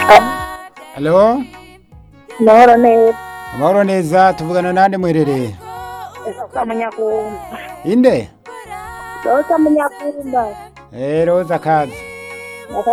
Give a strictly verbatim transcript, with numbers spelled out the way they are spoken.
Halo? Amahoro neza. Amahoro neza tuvugana nande mwerereye? Rosa Munyakumba. Inde? Rosa Munyakumba. Eh Roza kazi.